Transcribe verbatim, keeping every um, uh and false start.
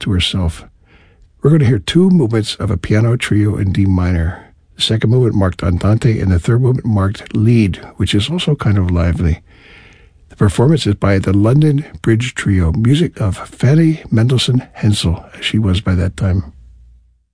to herself. We're going to hear two movements of a piano trio in D minor. The second movement marked Andante, and the third movement marked Lied, which is also kind of lively. The performance is by the London Bridge Trio, music of Fanny Mendelssohn Hensel, as she was by that time.